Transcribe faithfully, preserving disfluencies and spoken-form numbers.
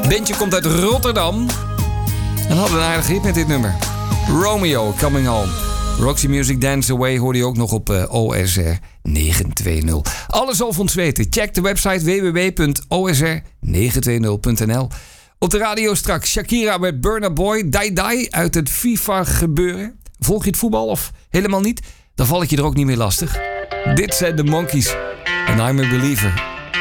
Bandje komt uit Rotterdam. En hadden een aardige hit met dit nummer. Romeo, Coming Home. Roxy Music Dance Away hoorde je ook nog op uh, O S R negen twee nul. Alles over ons weten. Check de website w w w punt o s r negen twee nul punt n l. Op de radio straks Shakira met Burna Boy. Die Die uit het FIFA gebeuren. Volg je het voetbal of helemaal niet? Dan val ik je er ook niet meer lastig. Dit zijn de Monkeys. En I'm a Believer.